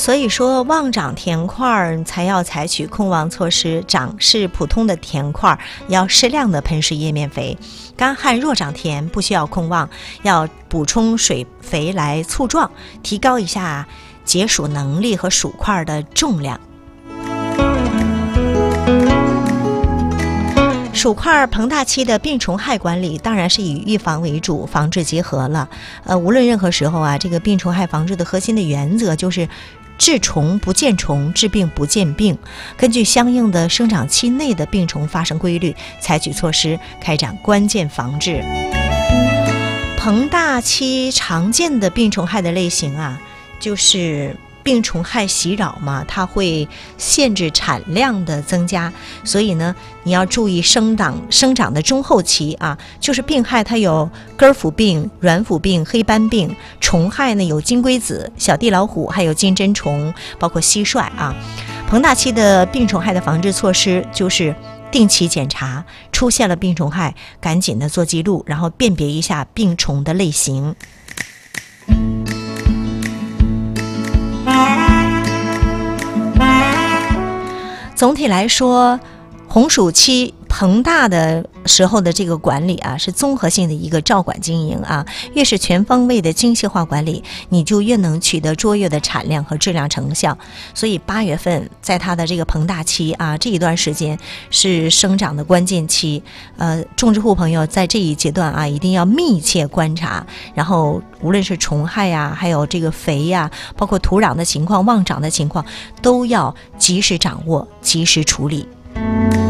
所以说旺长田块才要采取控旺措施，长势普通的田块要适量的喷施叶面肥，干旱弱长田不需要控旺，要补充水肥来促壮，提高一下结薯能力和薯块的重量。薯块膨大期的病虫害管理当然是以预防为主，防治结合了。无论任何时候啊，这个病虫害防治的核心的原则就是治虫不见虫，治病不见病，根据相应的生长期内的病虫发生规律，采取措施，开展关键防治。膨大期常见的病虫害的类型啊，就是病虫害袭扰嘛，它会限制产量的增加，所以呢，你要注意生长的中后期啊，就是病害它有根腐病、软腐病、黑斑病，虫害呢有金龟子、小地老虎，还有金针虫，包括蟋蟀啊。膨大期的病虫害的防治措施就是定期检查，出现了病虫害，赶紧的做记录，然后辨别一下病虫的类型。总体来说，红薯期膨大的时候的这个管理啊，是综合性的一个照管经营啊。越是全方位的精细化管理，你就越能取得卓越的产量和质量成效。所以8月份在它的这个膨大期啊，这一段时间是生长的关键期。种植户朋友在这一阶段啊，一定要密切观察，然后无论是虫害呀，还有这个肥呀，包括土壤的情况、旺长的情况，都要及时掌握，及时处理。